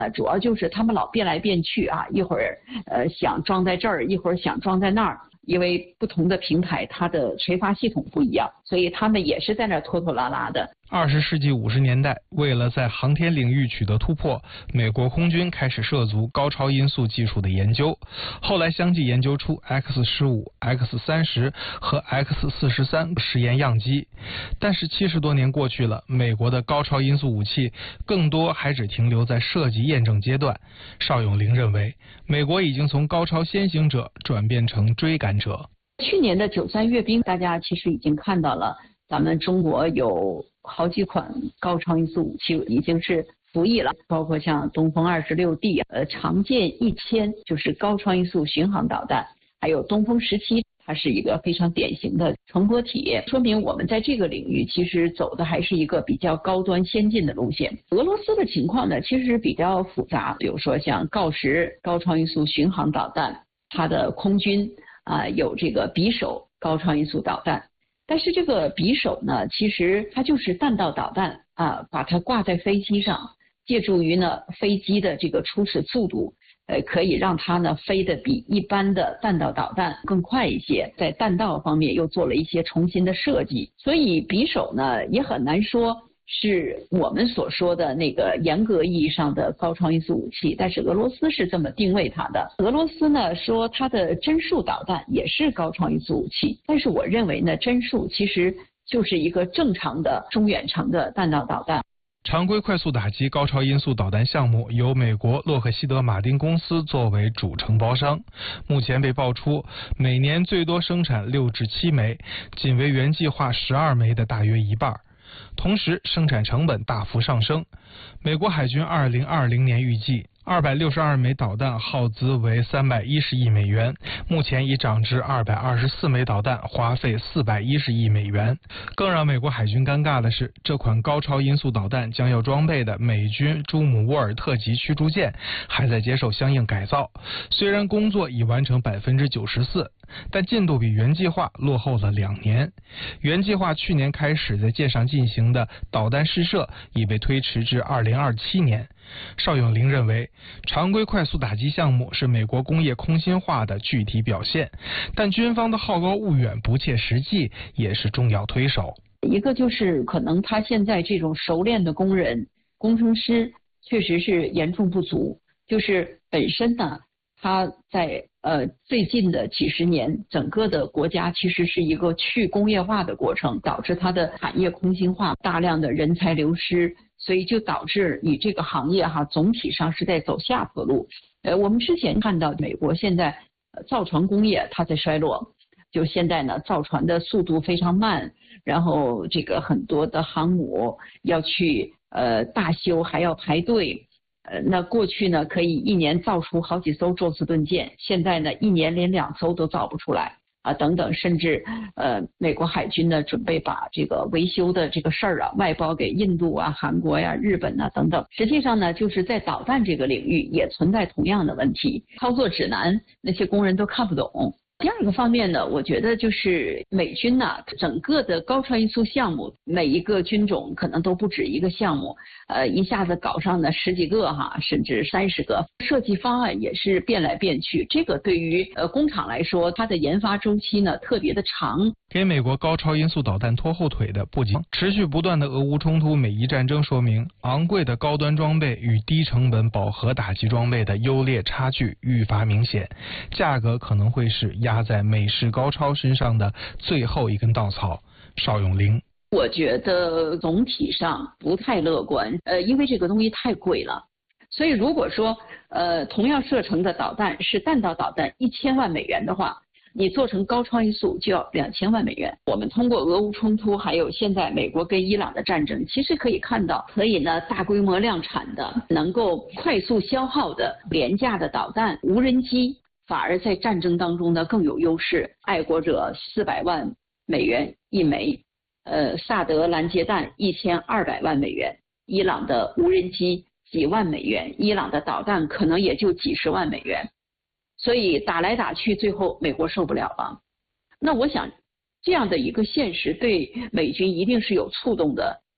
主要就是他们老变来变去啊，一会儿想装在这儿，一会儿想装在那儿。因为不同的平台它的垂发系统不一样，所以他们也是在那拖拖拉拉的。 20世纪50年代，为了在航天领域取得突破，美国空军开始涉足高超音速技术的研究，后来相继研究出 X-15、X-30和 X-43实验样机。但是70多年过去了，美国的高超音速武器更多还只停留在设计验证阶段。邵永龄认为，美国已经从高超先行者转变成追赶者。 去年的93阅兵，大家其实已经看到了，咱们中国有好几款高超音速武器已经是服役了，包括像东风26D、长剑1000，就是高超音速巡航导弹，还有东风17，它是一个非常典型的乘波体，说明我们在这个领域其实走的还是一个比较高端先进的路线。俄罗斯的情况呢，其实比较复杂，比如说像锆石高超音速巡航导弹，它的空军有这个匕首高超音速导弹。但是这个匕首呢，其实它就是弹道导弹把它挂在飞机上，借助于呢飞机的这个初始速度，可以让它呢飞得比一般的弹道导弹更快一些，在弹道方面又做了一些重新的设计，所以匕首呢也很难说是我们所说的那个严格意义上的高超音速武器，但是俄罗斯是这么定位它的。俄罗斯呢说它的针束导弹也是高超音速武器，但是我认为呢，针束其实就是一个正常的中远程的弹道导弹。 常规快速打击高超音速导弹项目由美国洛克希德马丁公司作为主承包商，目前被爆出每年最多生产6至7枚，仅为原计划12枚的大约一半。同时生产成本大幅上升，美国海军2020年预计262枚导弹耗资为310亿美元，目前已涨至224枚导弹花费410亿美元。更让美国海军尴尬的是，这款高超音速导弹将要装备的美军朱姆沃尔特级驱逐舰还在接受相应改造，虽然工作已完成94%，但进度比原计划落后了2年。原计划去年开始在舰上进行的导弹试射已被推迟至2027年。邵永龄认为，常规快速打击项目是美国工业空心化的具体表现，但军方的好高骛远、不切实际也是重要推手。 一个就是可能他现在这种熟练的工人、工程师确实是严重不足，就是本身呢，他在最近的几十年，整个的国家其实是一个去工业化的过程，导致它的产业空心化，大量的人才流失，所以就导致你这个行业总体上是在走下坡路。我们之前看到美国现在造船工业它在衰落，就现在呢造船的速度非常慢，然后这个很多的航母要去大修还要排队。那过去呢可以一年造出好几艘宙斯盾舰，现在呢一年连2艘都造不出来等等，甚至美国海军呢准备把这个维修的这个事儿外包给印度韩国日本等等。实际上呢就是在导弹这个领域也存在同样的问题，操作指南那些工人都看不懂。第二个方面呢，我觉得就是美军整个的高超音速项目，每一个军种可能都不止一个项目，一下子搞上了10几个甚至30个，设计方案也是变来变去。这个对于工厂来说，它的研发周期呢特别的长。 给美国高超音速导弹拖后腿的不仅持续不断的俄乌冲突、美伊战争，说明昂贵的高端装备与低成本饱和打击装备的优劣差距愈发明显，价格可能会是压在美式高超身上的最后一根稻草。邵永龄， 我觉得总体上不太乐观，因为这个东西太贵了。所以如果说同样射程的导弹是弹道导弹1000万美元的话，你做成高超音速就要2000万美元。我们通过俄乌冲突，还有现在美国跟伊朗的战争，其实可以看到，可以呢大规模量产的、能够快速消耗的廉价的导弹、无人机，反而在战争当中呢更有优势。爱国者400万美元一枚，萨德拦截弹1200万美元，伊朗的无人机几万美元，伊朗的导弹可能也就几十万美元。所以打来打去，最后美国受不了了。那我想，这样的一个现实对美军一定是有触动的。